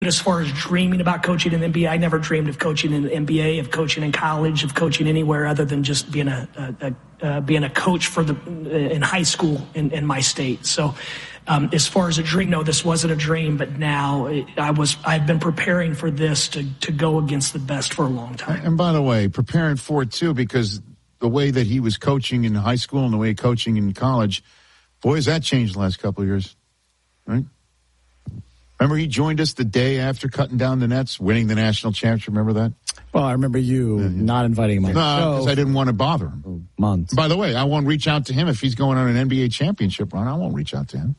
As far as dreaming about coaching in the NBA, I never dreamed of coaching in the NBA, of coaching in college, of coaching anywhere other than just being a coach in high school in my state. So as far as a dream, no, this wasn't a dream, but now I've been preparing for this to go against the best for a long time. And by the way, preparing for it too, because the way that he was coaching in high school and the way coaching in college, boy, has that changed the last couple of years, right? Remember, he joined us the day after cutting down the nets, winning the national championship. Remember that? Well, I remember you not inviting him on the show. Because I didn't want to bother him. Months. By the way, I won't reach out to him if he's going on an NBA championship run. I won't reach out to him.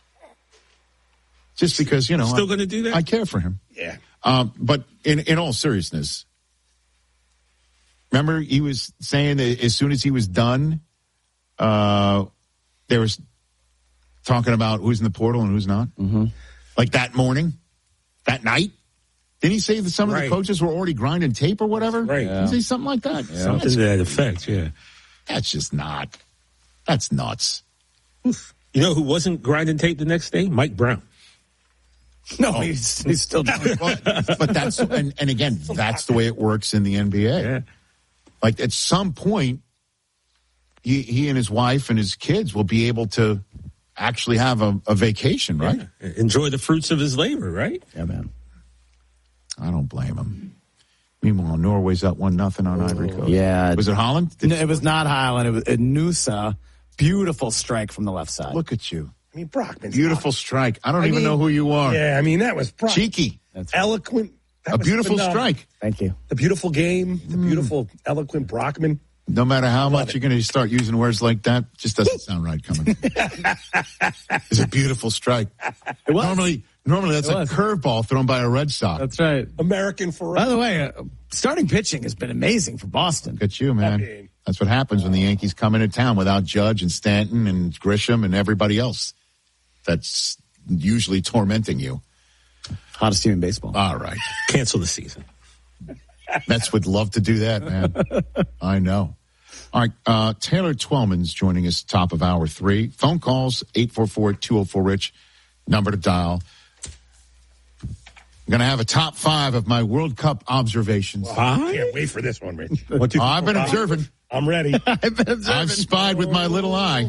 Just because, you know. Still going to do that? I care for him. Yeah. But in all seriousness, remember he was saying that as soon as he was done, there was talking about who's in the portal and who's not. Mm-hmm. Like that morning, that night. Didn't he say that some of the coaches were already grinding tape or whatever? Right. Didn't he say something like that? Yeah. Something to that effect, yeah. That's just not. That's nuts. Oof. You know who wasn't grinding tape the next day? Mike Brown. No, he's still doing it. But that's, and again, that's the way it works in the NBA. Yeah. Like at some point, he and his wife and his kids will be able to actually have a vacation, right? Yeah. Enjoy the fruits of his labor, right? Yeah, man. I don't blame him. Meanwhile, Norway's up 1-0 on Ivory Coast. Yeah. Was it Holland? No, it was not Holland. It was Nusa. Beautiful strike from the left side. Look at you. I mean, Brockman's beautiful strike. I don't even know who you are. Yeah, I mean, that was cheeky. That's eloquent. That a beautiful strike. Thank you. The beautiful game, the beautiful, eloquent Brockman. No matter how much you're going to start using words like that, just doesn't sound right coming. It's a beautiful strike. It was. Normally that's a curveball thrown by a Red Sox. That's right. American forever. By the way, starting pitching has been amazing for Boston. Look at you, man. That's what happens when the Yankees come into town without Judge and Stanton and Grisham and everybody else that's usually tormenting you. Hottest team in baseball. All right. Cancel the season. Mets would love to do that, man. I know. All right, Taylor Twellman's joining us top of hour 3. Phone calls, 844-204-RICH, number to dial. I'm going to have a top 5 of my World Cup observations. Well, I can't wait for this one, Rich. I've been observing. I'm ready. I've spied with my little eye.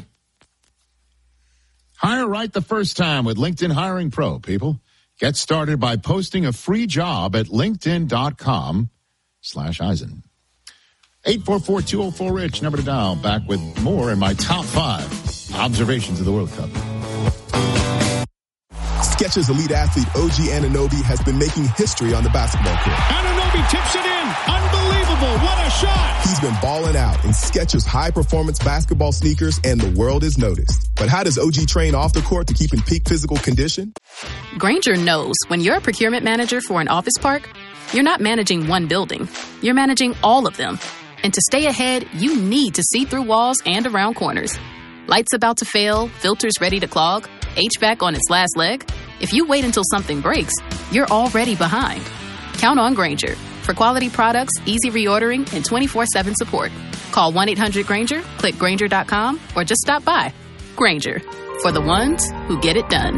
Hire right the first time with LinkedIn Hiring Pro, people. Get started by posting a free job at linkedin.com/Eisen. 844-204-RICH, number to dial. Back with more in my top 5 observations of the World Cup. Skechers elite athlete OG Anunoby has been making history on the basketball court. Anunoby tips it in. Unbelievable. What a shot. He's been balling out in Skechers high-performance basketball sneakers, and the world has noticed. But how does OG train off the court to keep in peak physical condition? Grainger knows when you're a procurement manager for an office park, you're not managing one building. You're managing all of them. And to stay ahead, you need to see through walls and around corners. Lights about to fail, filters ready to clog, HVAC on its last leg. If you wait until something breaks, you're already behind. Count on Grainger for quality products, easy reordering, and 24/7 support. Call 1-800-GRAINGER, click Grainger.com, or just stop by. Grainger, for the ones who get it done.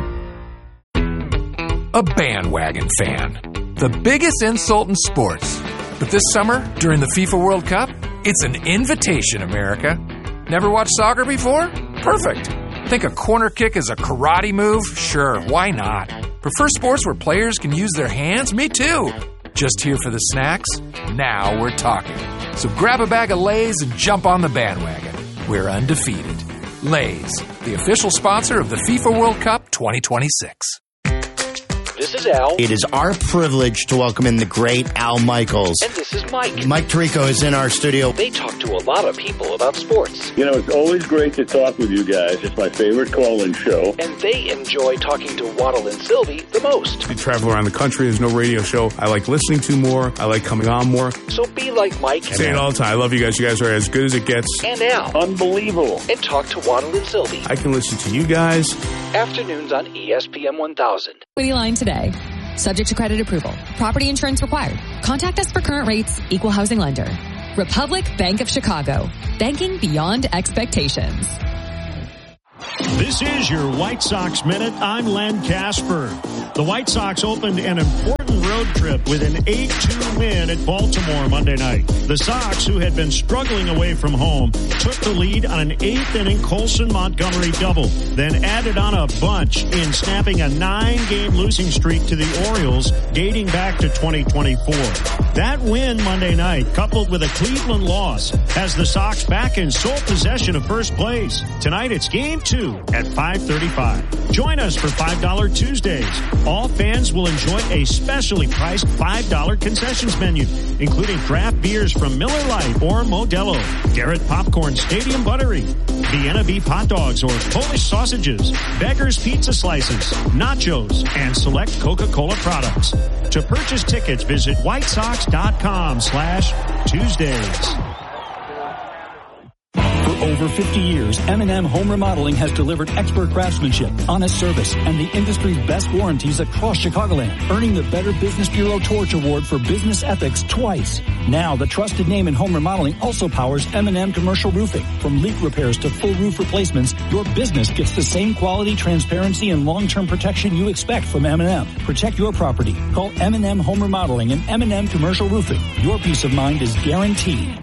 A bandwagon fan. The biggest insult in sports. But this summer, during the FIFA World Cup, it's an invitation, America. Never watched soccer before? Perfect. Think a corner kick is a karate move? Sure, why not? Prefer sports where players can use their hands? Me too. Just here for the snacks? Now we're talking. So grab a bag of Lay's and jump on the bandwagon. We're undefeated. Lay's, the official sponsor of the FIFA World Cup 2026. This is Al. It is our privilege to welcome in the great Al Michaels. And this is Mike. Mike Tirico is in our studio. They talk to a lot of people about sports. You know, it's always great to talk with you guys. It's my favorite call-in show. And they enjoy talking to Waddle and Sylvie the most. I travel around the country. There's no radio show I like listening to more. I like coming on more. So be like Mike. Say it all the time. I love you guys. You guys are as good as it gets. And Al. Unbelievable. And talk to Waddle and Sylvie. I can listen to you guys. Afternoons on ESPN 1000. Equity line today. Subject to credit approval. Property insurance required. Contact us for current rates. Equal housing lender. Republic Bank of Chicago. Banking beyond expectations. This is your White Sox Minute. I'm Len Casper. The White Sox opened an important road trip with an 8-2 win at Baltimore Monday night. The Sox, who had been struggling away from home, took the lead on an 8th-inning Colson-Montgomery double, then added on a bunch in snapping a 9-game losing streak to the Orioles dating back to 2024. That win Monday night, coupled with a Cleveland loss, has the Sox back in sole possession of first place. Tonight it's Game 2 at 5:35. Join us for $5 Tuesdays. All fans will enjoy a specially priced $5 concessions menu, including draft beers from Miller Lite or Modelo, Garrett Popcorn Stadium Buttery, Vienna beef hot dogs or Polish sausages, Beggar's Pizza Slices, nachos, and select Coca-Cola products. To purchase tickets, visit whitesox.com/Tuesdays. For over 50 years, M&M Home Remodeling has delivered expert craftsmanship, honest service, and the industry's best warranties across Chicagoland, earning the Better Business Bureau Torch Award for business ethics twice. Now, the trusted name in home remodeling also powers M&M Commercial Roofing. From leak repairs to full roof replacements, your business gets the same quality, transparency, and long-term protection you expect from M&M. Protect your property. Call M&M Home Remodeling and M&M Commercial Roofing. Your peace of mind is guaranteed.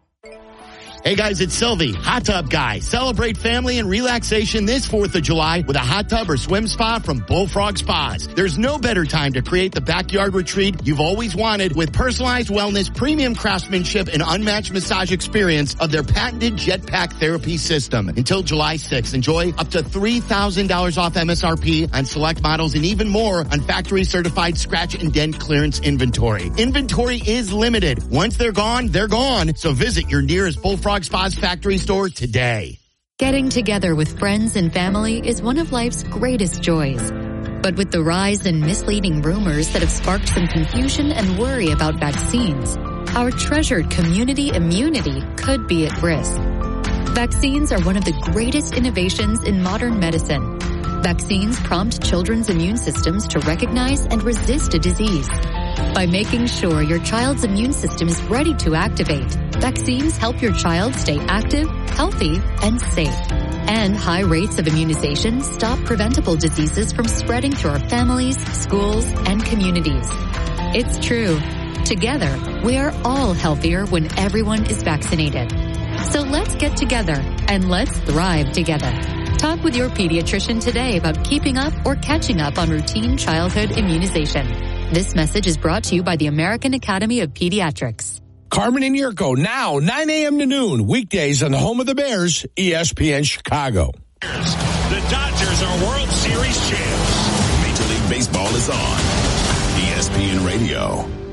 Hey guys, it's Sylvie, Hot Tub Guy. Celebrate family and relaxation this 4th of July with a hot tub or swim spa from Bullfrog Spas. There's no better time to create the backyard retreat you've always wanted with personalized wellness, premium craftsmanship, and unmatched massage experience of their patented Jetpack therapy system. Until July 6th, enjoy up to $3,000 off MSRP on select models and even more on factory-certified scratch and dent clearance inventory. Inventory is limited. Once they're gone, they're gone. So visit your nearest Bullfrog Spa's factory store today. Getting together with friends and family is one of life's greatest joys. But with the rise in misleading rumors that have sparked some confusion and worry about vaccines, our treasured community immunity could be at risk. Vaccines are one of the greatest innovations in modern medicine. Vaccines prompt children's immune systems to recognize and resist a disease. By making sure your child's immune system is ready to activate, vaccines help your child stay active, healthy, and safe. And high rates of immunization stop preventable diseases from spreading through our families, schools, and communities. It's true. Together, we are all healthier when everyone is vaccinated. So let's get together and let's thrive together. Talk with your pediatrician today about keeping up or catching up on routine childhood immunization. This message is brought to you by the American Academy of Pediatrics. Carmen and Yurko, now 9 a.m. to noon, weekdays on the home of the Bears, ESPN Chicago. The Dodgers are World Series champs. Major League Baseball is on ESPN Radio.